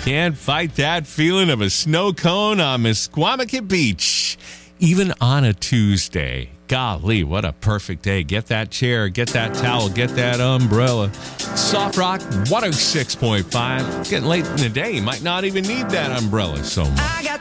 Can't fight that feeling of a snow cone on Misquamicut Beach, even on a Tuesday. Golly, what a perfect day. Get that chair, get that towel, get that umbrella. Soft Rock 106.5. Getting late in the day, you might not even need that umbrella so much.